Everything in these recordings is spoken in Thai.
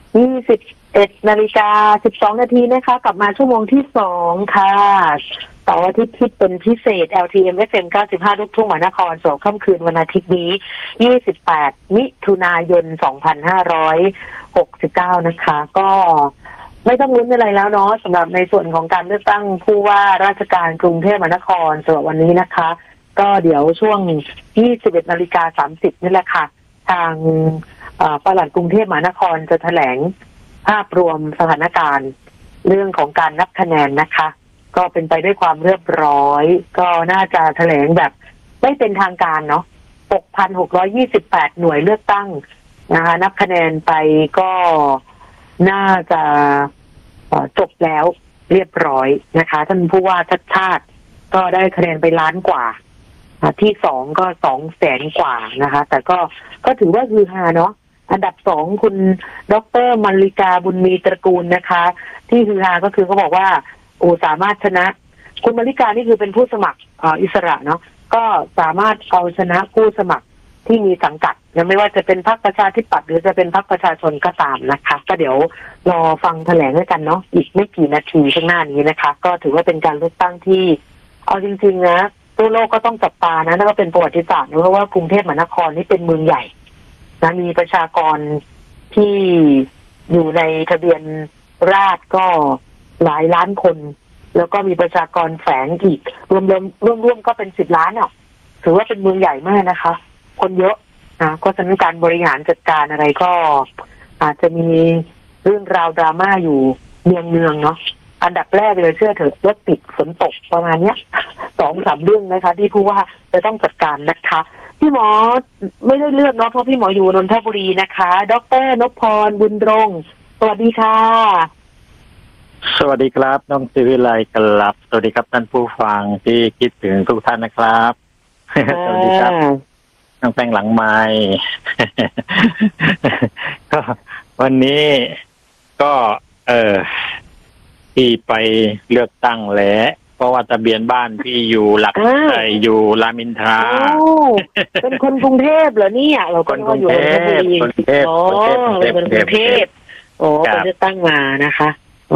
21:12 นาทีนะคะกลับมาชั่วโมงที่2ค่ะเสาร์อาทิตย์คิดเป็นพิเศษ LTM FM 95 ลูกทุ่งมหานครส่งค่ำคืนวันอาทิตย์นี้28มิถุนายน2569นะคะก็ไม่ต้องลุ้นอะไรแล้วเนาะสำหรับในส่วนของการเลือกตั้งผู้ว่าราชการกรุงเทพมหานครสำหรับวันนี้นะคะก็เดี๋ยวช่วง 21:30 นี่แหละค่ะทางปลัดกรุงเทพมหานครจะแถลงภาพรวมสถานการณ์เรื่องของการนับคะแนนนะคะก็เป็นไปด้วยความเรียบร้อยก็น่าจะแถลงแบบไม่เป็นทางการเนาะ 6,628 หน่วยเลือกตั้งนะคะนับคะแนนไปก็น่าจะจบแล้วเรียบร้อยนะคะท่านผู้ว่าชัดชาติก็ได้คะแนนไปล้านกว่าที่2ก็200,000 กว่านะคะแต่ก็ถือว่าฮือฮาเนาะอันดับ2คุณดร.มัลลิกาบุญมีตระกูลนะคะที่ฮือฮาก็คือเขาบอกว่าสามารถชนะคุณมัลลิกานี่คือเป็นผู้สมัครอิสระเนาะก็สามารถเอาชนะผู้สมัครที่มีสังกัดไม่ว่าจะเป็นพรรคประชาธิปัตย์หรือจะเป็นพรรคประชาชนก็ตามนะคะก็เดี๋ยวรอฟังแถลงด้วยกันเนาะอีกไม่กี่นาทีข้างหน้านี้นะคะก็ถือว่าเป็นการเลือกตั้งที่เอาจริงๆนะทั่วโลกก็ต้องจับตานะแล้วก็เป็นประวัติศาสตร์เพราะว่ากรุงเทพมหานครนี่เป็นเมืองใหญ่นะมีประชากรที่อยู่ในทะเบียนราษฎร์ก็หลายล้านคนแล้วก็มีประชากรแฝงอีกรวมก็เป็น10 ล้านอ่ะถือว่าเป็นเมืองใหญ่มากนะคะคนเยอะนะก็ฉะนั้นการบริหารจัดการอะไรก็อาจจะมีเรื่องราวดราม่าอยู่เนืองๆเนาะอันดับแรกเลยเชื่อเถอะรถติดฝนตกประมาณเนี้ย 2-3 เรื่องนะคะที่ผู้ว่าจะต้องจัดการนะคะพี่หมอไม่ได้เลือกเนาะเพราะพี่หมออยู่นนทบุรีนะคะดร.นพพรบุญรงค์สวัสดีค่ะสวัสดีครับน้องศิวิไลครับสวัสดีครับท่านผู้ฟังที่คิดถึงทุกท่านนะครับสวัสดีครับน้องแป้งหลังไม้ ก็วันนี้ก็ที่ไปเลือกตั้งแล้วเพราะว่าทะเบียนบ้านพี่อยู่หลักอยู่รามอินทราเป็นคนกรุงเทพเหรอเนี่ยเราก็อยู่นนทบุรีคนกรุงเทพเป็นคนกรุงเทพเป็นเลือกตั้งมานะคะ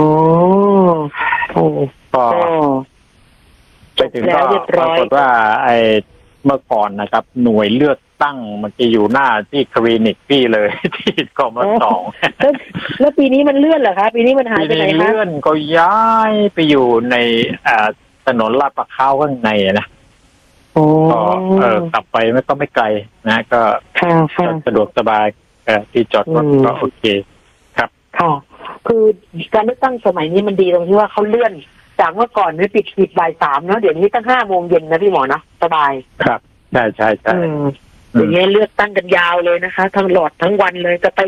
ก็ไปถึงก็ปรากฏว่าเมื่อก่อนนะครับหน่วยเลือกตั้งมันจะอยู่หน้าที่คลินิกพี่เลยที่กม.2 แล้วปีนี้มันเลื่อนเหรอคะปีนี้มันหายไปไหนคะเลื่อนก็ย้ายไปอยู่ในถนนลาดพร้าวข้างในนะก็กลับไปไม่ไกลนะก็สะดวกสบายที่จอดรถก็โอเคครับค่ะคือการเลือกตั้งสมัยนี้มันดีตรงที่ว่าเขาเลื่อนจากเมื่อก่อนนี่ปิดบ่าย 3เนาะเดี๋ยวนี้ตั้ง 5 โมงเย็นนะพี่หมอนะสบายครับใช่อย่างเงี้ยเลือกตั้งกันยาวเลยนะคะทั้งหลอดทั้งวันเลยจะไป